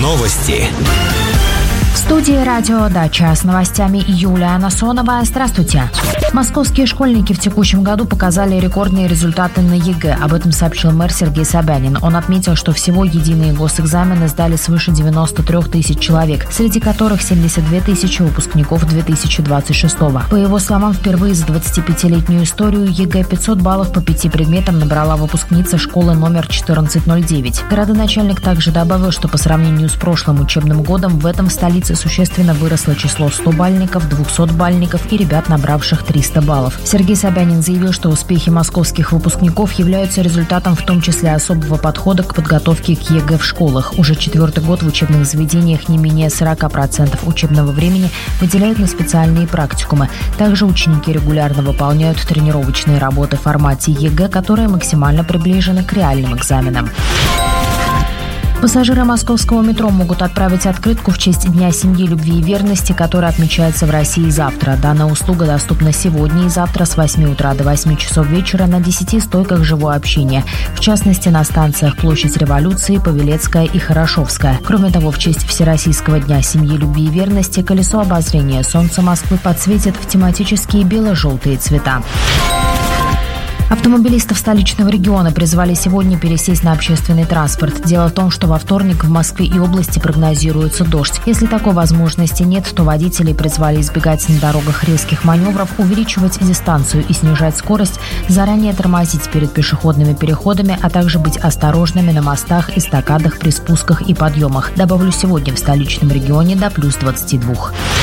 Новости. В студии «Радио Дача» с новостями Юлия Насонова. Здравствуйте. Московские школьники в текущем году показали рекордные результаты на ЕГЭ. Об этом сообщил мэр Сергей Собянин. Он отметил, что всего единые госэкзамены сдали свыше 93 тысяч человек, среди которых 72 тысячи выпускников 2026-го. По его словам, впервые за 25-летнюю историю ЕГЭ 500 баллов по 5 предметам набрала выпускница школы номер 1409. Городоначальник также добавил, что по сравнению с прошлым учебным годом в этом в столице существенно выросло число 100-бальников, 200-бальников и ребят, набравших 300 баллов. Сергей Собянин заявил, что успехи московских выпускников являются результатом в том числе особого подхода к подготовке к ЕГЭ в школах. Уже 4-й год в учебных заведениях не менее 40% учебного времени выделяют на специальные практикумы. Также ученики регулярно выполняют тренировочные работы в формате ЕГЭ, которые максимально приближены к реальным экзаменам. Пассажиры московского метро могут отправить открытку в честь Дня семьи, любви и верности, который отмечается в России завтра. Данная услуга доступна сегодня и завтра с 8 утра до 8 часов вечера на 10 стойках живого общения. В частности, на станциях Площадь Революции, Павелецкая и Хорошевская. Кроме того, в честь Всероссийского дня семьи, любви и верности колесо обозрения солнца Москвы подсветит в тематические бело-желтые цвета. Автомобилистов столичного региона призвали сегодня пересесть на общественный транспорт. Дело в том, что во вторник в Москве и области прогнозируется дождь. Если такой возможности нет, то водителей призвали избегать на дорогах резких маневров, увеличивать дистанцию и снижать скорость, заранее тормозить перед пешеходными переходами, а также быть осторожными на мостах, эстакадах, при спусках и подъемах. Добавлю, сегодня в столичном регионе до плюс 22.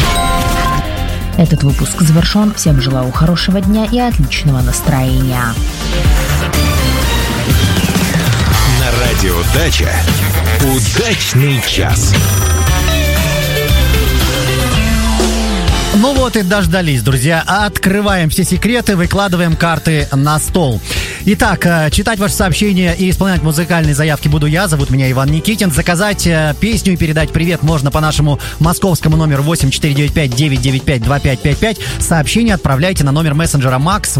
Этот выпуск завершен. Всем желаю хорошего дня и отличного настроения. На радио Дача. Удачный час. Ну вот и дождались, друзья. Открываем все секреты, выкладываем карты на стол. Итак, читать ваши сообщения и исполнять музыкальные заявки буду я. Зовут меня Иван Никитин. Заказать песню и передать привет можно по нашему московскому номеру 8495-995-2555. Сообщение отправляйте на номер мессенджера Макс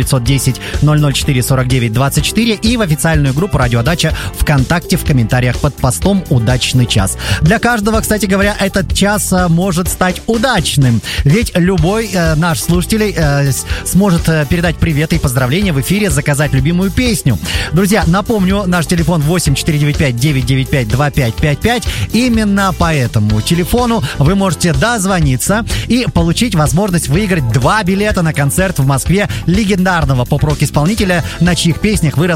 8910-004-49-24 и в официальную группу «Радио Дача» ВКонтакте в комментариях под постом «Удачный час». Для каждого, кстати говоря, этот час может стать удачным. Ведь любой наш слушатель сможет передать привет и поздравления в эфире, заказать любимую песню. Друзья, напомню, наш телефон 8495-995-2555. Именно по этому телефону вы можете дозвониться и получить возможность выиграть 2 билета на концерт в Москве легендарного поп-рок-исполнителя, на чьих песнях вы